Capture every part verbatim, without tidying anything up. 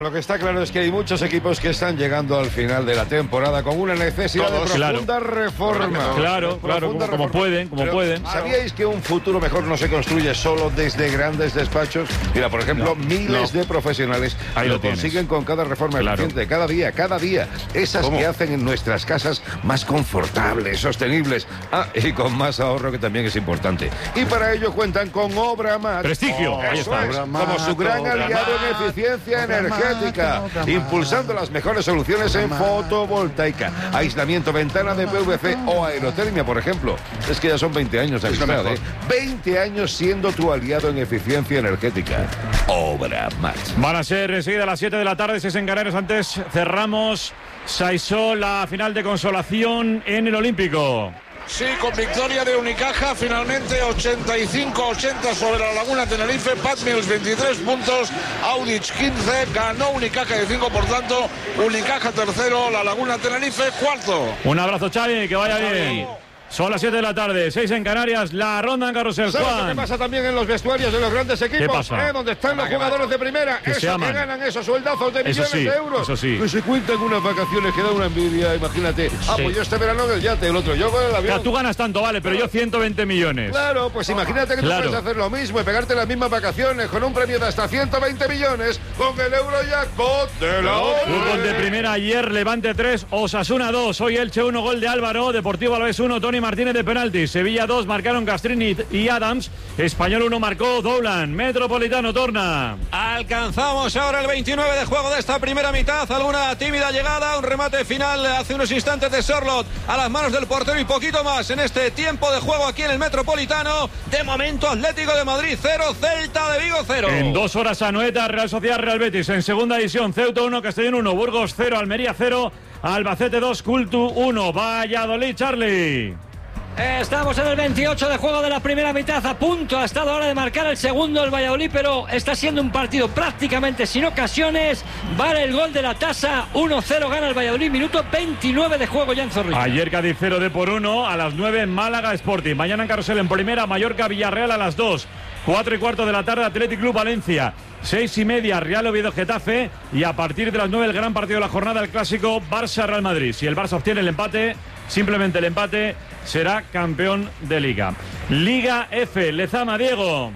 Lo que está claro es que hay muchos equipos que están llegando al final de la temporada con una necesidad Todos, de profunda claro. reforma. Claro, claro, como, como pueden, como Pero, pueden. ¿sabíais que un futuro mejor no se construye solo desde grandes despachos? Mira, por ejemplo, no, miles no. de profesionales Ahí lo, lo consiguen con cada reforma claro. eficiente, cada día, cada día. Esas ¿Cómo? que hacen en nuestras casas más confortables, sostenibles, ah, y con más ahorro, que también es importante. Y para ello cuentan con Obramat. Prestigio, oh, ahí está. Es, como su gran aliado en eficiencia energética, impulsando las mejores soluciones en fotovoltaica, aislamiento, ventana de P V C o aerotermia, por ejemplo. Es que ya son veinte años de amistad, ¿eh? veinte años siendo tu aliado en eficiencia energética. Obramat. Van a ser enseguida a las siete de la tarde, seis en Canarias. Antes cerramos Saisó, la final de consolación en el Olímpico. Sí, con victoria de Unicaja, finalmente ochenta y cinco ochenta sobre la Laguna Tenerife. Pat Mills veintitrés puntos, Audic quince, ganó Unicaja de cinco, por tanto Unicaja tercero, la Laguna Tenerife cuarto. Un abrazo, Xavi, que vaya bien. Son las siete de la tarde, seis en Canarias, la ronda en Carrusel. ¿Sabes Juan? qué pasa también en los vestuarios de los grandes equipos? ¿Qué pasa? ¿Eh? Donde están los jugadores de primera, que esos que ganan esos sueldazos de millones sí, de euros. Eso sí. Que se cuentan unas vacaciones que da una envidia, imagínate. Sí. Ah, pues yo este verano en el yate, el otro yo con el avión. O sea, tú ganas tanto, vale, pero yo ciento veinte millones. Claro, pues imagínate que claro. tú puedes hacer lo mismo y pegarte las mismas vacaciones con un premio de hasta ciento veinte millones con el Eurojackpot de la O L E. Fútbol de primera ayer, Levante tres, Osasuna dos. Hoy Elche uno, gol de Álvaro, Deportivo Alavés uno, Toni Martínez de penalti. Sevilla dos, marcaron Castrini y Adams. Español uno, marcó Doulan. Metropolitano torna. Alcanzamos ahora el veintinueve de juego de esta primera mitad. Alguna tímida llegada, un remate final hace unos instantes de Sorlot a las manos del portero y poquito más en este tiempo de juego aquí en el Metropolitano. De momento, Atlético de Madrid cero, Celta de Vigo cero. En dos horas Anoeta, Real Sociedad, Real Betis. En segunda división, Ceuta uno, Castellón uno, Burgos cero, Almería cero, Albacete dos, Cultu uno, Valladolid, Charlie. Estamos en el veintiocho de juego de la primera mitad, a punto ha estado ahora de marcar el segundo el Valladolid, pero está siendo un partido prácticamente sin ocasiones. Vale el gol de la tasa, uno cero gana el Valladolid, minuto veintinueve de juego ya en Zorrilla. Ayer Cádiz cero de por uno, a las nueve Málaga Sporting. Mañana en Carrusel en primera, Mallorca Villarreal a las dos. Cuatro y cuarto de la tarde, Athletic Club Valencia. Seis y media, Real Oviedo Getafe. Y a partir de las nueve, el gran partido de la jornada, el clásico Barça Real Madrid. Si el Barça obtiene el empate, simplemente el empate, será campeón de Liga. Liga F, Lezama, Diego.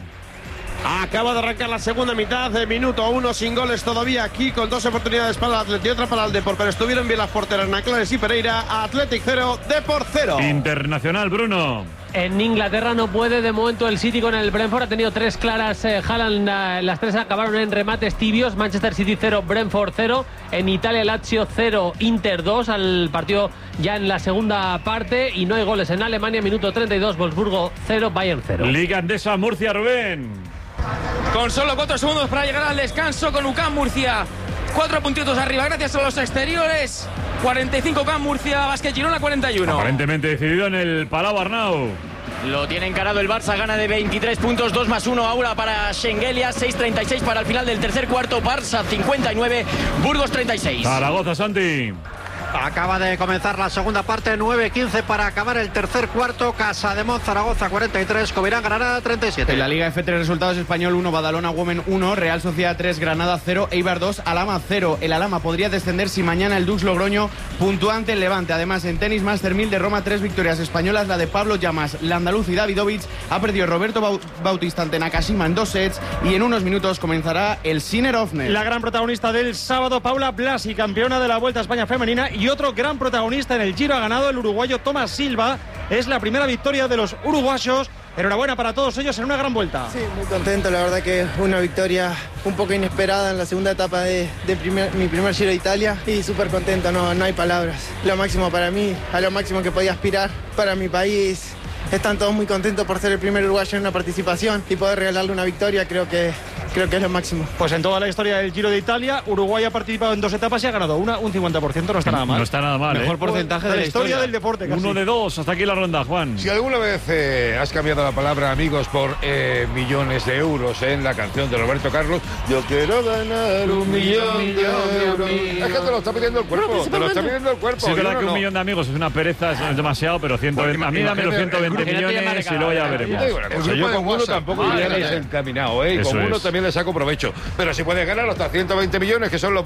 Acaba de arrancar la segunda mitad, de minuto uno, sin goles todavía aquí, con dos oportunidades para el Athletic y otra para el Depor, pero estuvieron bien las porteras Naclares y Pereira. Athletic cero, Depor cero. Internacional, Bruno. En Inglaterra no puede de momento el City con el Brentford, ha tenido tres claras, eh, Haaland, eh, las tres acabaron en remates tibios. Manchester City cero, Brentford cero. En Italia Lazio cero, Inter dos, al partido ya en la segunda parte, y no hay goles. En Alemania, minuto treinta y dos, Wolfsburgo cero, Bayern cero. Liga Andesa, Murcia, Rubén. Con solo cuatro segundos para llegar al descanso, con U C A M Murcia cuatro puntitos arriba gracias a los exteriores. cuarenta y cinco U C A M Murcia, Basket Girona cuarenta y uno. Aparentemente decidido en el Palau Arnau. Lo tiene encarado el Barça, gana de veintitrés puntos, dos más uno ahora para Schengelia, seis treinta y seis para el final del tercer cuarto. Barça cincuenta y nueve, Burgos treinta y seis. Zaragoza, Santi. Acaba de comenzar la segunda parte, nueve quince para acabar el tercer cuarto. Casademont, Zaragoza cuarenta y tres, Covirán, Granada treinta y siete. En la Liga F, tres resultados: Español uno, Badalona Women uno, Real Sociedad tres, Granada cero, Eibar dos, Alhama cero. El Alhama podría descender si mañana el Dux Logroño puntúa ante el Levante. Además, en tenis, Master mil de Roma, tres victorias españolas, la de Pablo Llamas, la andaluz y Davidovich. Ha perdido Roberto Bautista ante Nakashima en dos sets, y en unos minutos comenzará el Sinner Ofner. La gran protagonista del sábado, Paula Blasi, campeona de la Vuelta a España femenina, y otro gran protagonista en el Giro ha ganado el uruguayo Tomás Silva. Es la primera victoria de los uruguayos. Enhorabuena para todos ellos en una gran vuelta. Sí, muy contento, la verdad que una victoria un poco inesperada en la segunda etapa de, de primer, mi primer Giro de Italia, y súper contento, no, no hay palabras. Lo máximo para mí, a lo máximo que podía aspirar para mi país. Están todos muy contentos por ser el primer uruguayo en una participación y poder regalarle una victoria, creo que, creo que es lo máximo. Pues en toda la historia del Giro de Italia, Uruguay ha participado en dos etapas y ha ganado una, un cincuenta por ciento, no está nada mal. No está nada mal, Mejor ¿eh? porcentaje de, de la historia, historia del deporte, casi. Uno de dos, hasta aquí la ronda, Juan. Si alguna vez eh, has cambiado la palabra amigos por eh, millones de euros en la canción de Roberto Carlos, yo quiero ganar un millón de euros. es que te lo está pidiendo el cuerpo. Te lo está pidiendo el cuerpo. Sí, es verdad Yo que no, un no. millón de amigos es una pereza, eso es demasiado, pero ciento veinte, a mí dame los ciento veinte millones y luego ya veremos. Yo te digo una cosa, yo con uno tampoco iría desencaminado, ¿eh? Y con uno también le saco provecho. Pero si puedes ganar hasta ciento veinte millones, que son los